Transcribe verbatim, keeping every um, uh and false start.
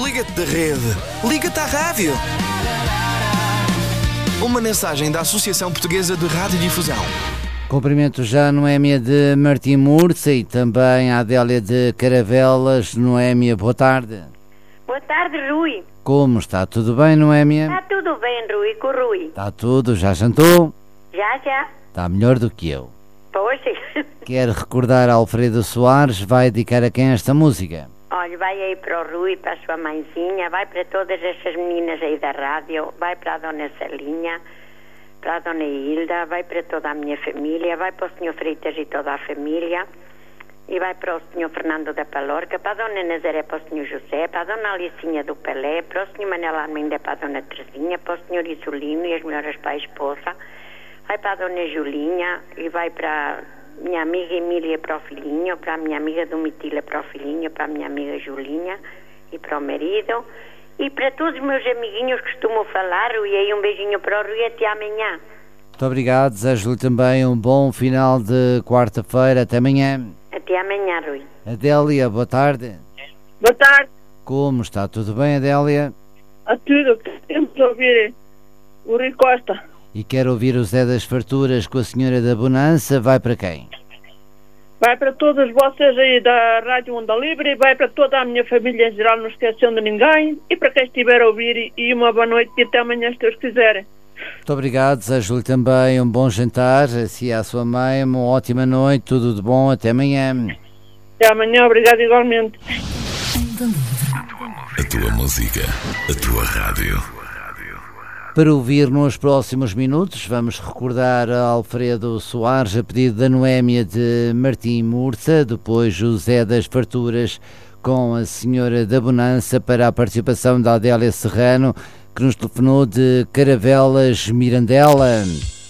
Desliga-te da rede. Liga-te à rádio. Uma mensagem da Associação Portuguesa de Radiodifusão. Cumprimento já a Noémia de Martim Mursa e também a Adélia de Caravelas. Noémia, boa tarde. Boa tarde, Rui. Como está? Tudo bem, Noémia? Está tudo bem, Rui, com o Rui. Está tudo, já jantou? Já, já. Está melhor do que eu. Poxa. Quer recordar Alfredo Soares? Vai dedicar a quem esta música? Olha, vai aí para o Rui, para a sua mãezinha, vai para todas essas meninas aí da rádio, vai para a dona Celinha, para a dona Hilda, vai para toda a minha família, vai para o senhor Freitas e toda a família, e vai para o senhor Fernando da Palorca, para a dona Nazaré, para o senhor José, para a dona Alicinha do Pelé, para o senhor Manel Arminda, para a dona Terezinha, para o senhor Isolino e as melhores para a esposa, vai para a dona Julinha e vai para minha amiga Emília para o filhinho, para a minha amiga Domitila para o filhinho, para a minha amiga Julinha e para o marido e para todos os meus amiguinhos que costumam falar. E aí um beijinho para o Rui, até amanhã. Muito obrigado, desejo-lhe também um bom final de quarta-feira, até amanhã. Até amanhã, Rui. Adélia, boa tarde. Boa tarde. Como está? Tudo bem, Adélia? A tudo, temos de ouvir o Rui Costa. E quer ouvir o Zé das Farturas com a Senhora da Bonança, vai para quem? Vai para todos vocês aí da Rádio Onda Livre, vai para toda a minha família em geral, não esquecendo de ninguém, e para quem estiver a ouvir, e uma boa noite e até amanhã, se Deus quiser. Muito obrigado, desejo-lhe também um bom jantar, assim à sua mãe, uma ótima noite, tudo de bom, até amanhã. Até amanhã, obrigado igualmente. A tua música, a tua rádio. Para ouvir nos próximos minutos, vamos recordar a Alfredo Soares a pedido da Noémia de Martim Mursa, depois José das Farturas com a Senhora da Bonança, para a participação da Adélia Serrano, que nos telefonou de Caravelas, Mirandela.